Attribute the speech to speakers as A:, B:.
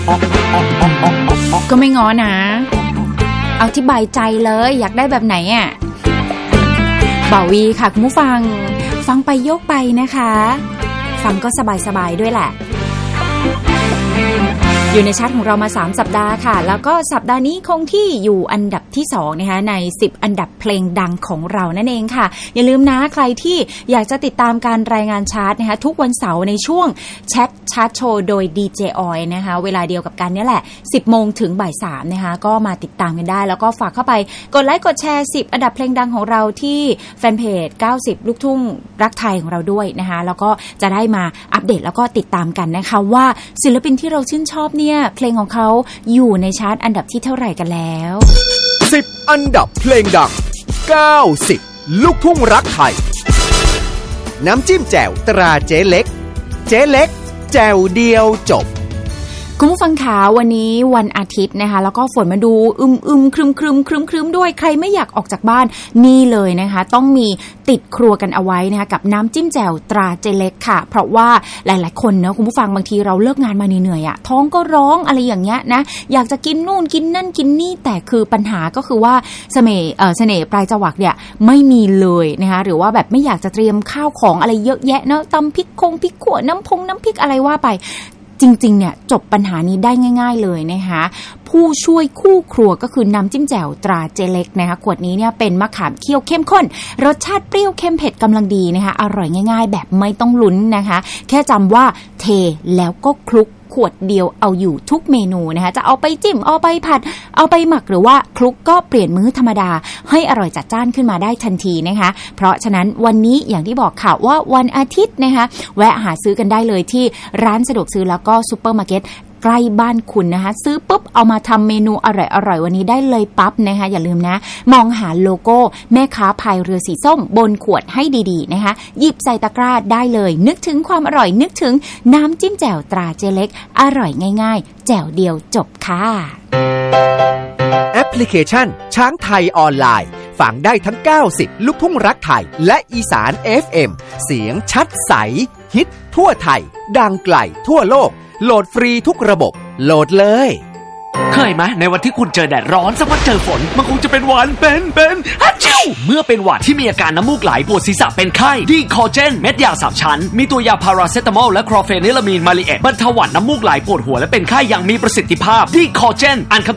A: ก็ไม่ง้อนะเอาที่บายใจเลยอยากได้แบบไหนอ่ะบ่าวีค่ะคุณผู้ฟังฟังไปโยกไปนะคะฟังก็สบายๆด้วยแหละอยู่ในชาร์ตของเรามา3สัปดาห์ค่ะแล้วก็สัปดาห์นี้คงที่อยู่อันดับที่2นะคะใน10อันดับเพลงดังของเรานั่นเองค่ะอย่าลืมนะใครที่อยากจะติดตามการรายงานชาร์ตนะคะทุกวันเสาร์ในช่วงแชทชาร์ตโชว์โดย DJ ออยนะคะเวลาเดียวกับกันนี่แหละ 10:00 นถึงบ่าย 3:00 นนะคะก็มาติดตามกันได้แล้วก็ฝากเข้าไปกดไลค์กดแชร์10อันดับเพลงดังของเราที่แฟนเพจ90ลูกทุ่งรักไทยของเราด้วยนะคะแล้วก็จะได้มาอัปเดตแล้วก็ติดตามกันนะคะว่าศิลปินที่เราชื่นชอบเนี่ยเพลงของเขาอยู่ในชาร์ตอันดับที่เท่าไหร่กันแล้ว
B: 10อันดับเพลงดัง90ลูกทุ่งรักไทยน้ำจิ้มแจ่วตราเจ๊เล็กเจ๊เล็กแจ่วเดียวจบ
A: คุณผู้ฟังขาวันนี้วันอาทิตย์นะคะแล้วก็ฝนมาดูครึมด้วยใครไม่อยากออกจากบ้านนี่เลยนะคะต้องมีติดครัวกันเอาไว้นะคะกับน้ำจิ้มแจ่วตราเจเล็กค่ะเพราะว่าหลายๆคนนะคุณผู้ฟังบางทีเราเลิกงานมาเหนื่อยๆอ่ะท้องก็ร้องอะไรอย่างเงี้ยนะอยากจะกินนู่นกินนั่นกินนี่แต่คือปัญหาก็คือว่าเสน่ห์ปลายจวักเนี่ยไม่มีเลยนะคะหรือว่าแบบไม่อยากจะเตรียมข้าวของอะไรเยอะแยะเนาะตำพริกขั่วน้ำพริกอะไรว่าไปจริงๆเนี่ยจบปัญหานี้ได้ง่ายๆเลยนะคะผู้ช่วยคู่ครัวก็คือน้ำจิ้มแจ่วตราเจเล็กนะคะขวดนี้เนี่ยเป็นมะขามเคี่ยวเข้มข้นรสชาติเปรี้ยวเค็มเผ็ดกำลังดีนะคะอร่อยง่ายๆแบบไม่ต้องลุ้นนะคะแค่จำว่าเทแล้วก็คลุกขวดเดียวเอาอยู่ทุกเมนูนะคะจะเอาไปจิ้มเอาไปผัดเอาไปหมักหรือว่าคลุกก็เปลี่ยนมื้อธรรมดาให้อร่อยจัดจ้านขึ้นมาได้ทันทีนะคะเพราะฉะนั้นวันนี้อย่างที่บอกค่ะว่าวันอาทิตย์นะคะแวะหาซื้อกันได้เลยที่ร้านสะดวกซื้อแล้วก็ซุปเปอร์มาร์เก็ตใกล้บ้านคุณนะคะซื้อปุ๊บเอามาทำเมนูอร่อยวันนี้ได้เลยปั๊บนะคะอย่าลืมนะมองหาโลโก้แม่ค้าพายเรือสีส้มบนขวดให้ดีๆนะคะหยิบใส่ตะกร้าได้เลยนึกถึงความอร่อยนึกถึงน้ำจิ้มแจ่วตราเจเล็กอร่อยง่ายๆแจ่วเดียวจบค่ะ
B: แอปพลิเคชันช้างไทยออนไลน์ฟังได้ทั้ง90ลูกทุ่งรักไทยและอีสาน FM เสียงชัดใสฮิตทั่วไทยดังไกลทั่วโลกโหลดฟรีทุกระบบโหลดเลย
C: เคยไหมในวันที่คุณเจอแดดร้อนสักวันเจอฝนมันคงจะเป็นหวัดเป็นฮัจจิวเมื่อเป็นหวัดที่มีอาการน้ำมูกไหลปวดศีรษะเป็นไข้ดีคอเจนเม็ดยา3ชั้นมีตัวยาพาราเซตามอลและคลอเฟนิลามีนมาลีเอตบรรเทาหวัดน้ำมูกไหลปวดหัวและเป็นไข้อย่างมีประสิทธิภาพดีคอเจน